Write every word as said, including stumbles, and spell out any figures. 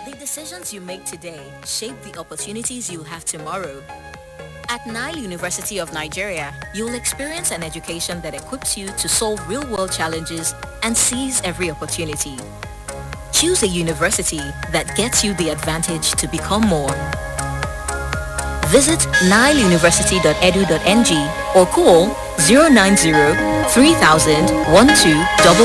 The decisions you make today shape the opportunities you'll have tomorrow. At Nile University of Nigeria, you'll experience an education that equips you to solve real-world challenges and seize every opportunity. Choose a university that gets you the advantage to become more. Visit nile university dot e d u dot n g or call zero nine zero three thousand twelve